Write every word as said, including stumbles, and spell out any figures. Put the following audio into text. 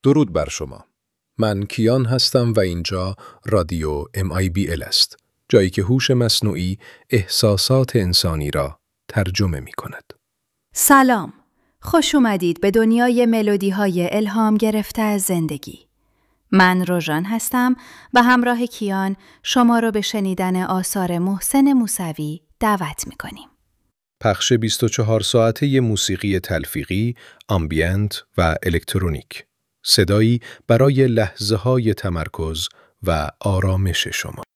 درود بر شما. من کیان هستم و اینجا رادیو ام آی بی ال است. جایی که هوش مصنوعی احساسات انسانی را ترجمه می کند. سلام. خوش اومدید به دنیای ملودی های الهام گرفته از زندگی. من روژان هستم و همراه کیان شما را به شنیدن آثار محسن موسوی دعوت می کنیم. پخش بیست و چهار ساعته موسیقی تلفیقی، آمبینت و الکترونیک. صدایی برای لحظه‌های تمرکز و آرامش شما.